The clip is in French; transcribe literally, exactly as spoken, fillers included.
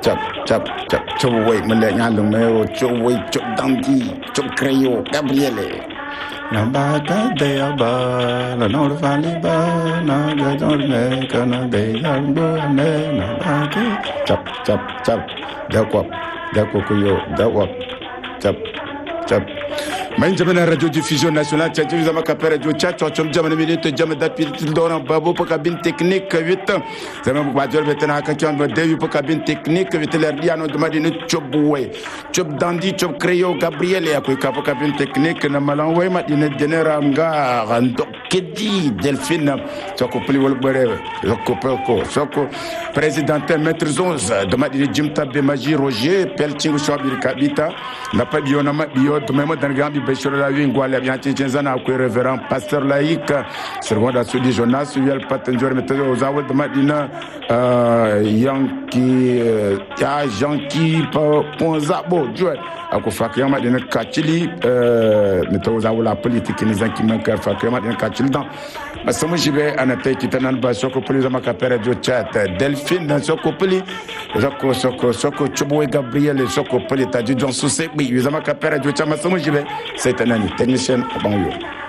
chop chop chop chop way me le nyan me chop way chop dandy chop crayo Gabriele na ba ga de ba la no le vali ba na ga don me kana de ya bo ne na ba chop chop chop da quoi da kokoyo da wap chop chop man jamana radio diffusion nationale tchatu zama kapere jo tchatu chom jamana minute jamana dapil dona babu pa cabine technique huit zama ba jor betana ka chon ba devi pa cabine technique huit ler diano de madine chobwe chob dandi chob creyo Gabriele akoy ka pa cabine technique na malan way madine genera nga rando kedi Delphine soko pli wol bere soko poko soko présidente maître onze de madine jimta be magie Roger pelchingu shobir kabita na pa biona ma bio de memo dangambi Beshoro la vie ngwale bien tchinzana ko révérend pasteur laïque seconda sudi Jonas yel patenjor méthode aux awol de madina euh yanki ya janki ponzabo joie ako fakya madina kachili euh méthode aux awol la politique ni zanki manka fakya madina kachili dans masomo jibe anate kitanan ba soko poli zama kapere jo chat Delphine soko poli soko soko soko chobo Gabriel soko poli ta du don sous bi zama kapere jo chat masomo jibe c'est un ami technicien au banlieue.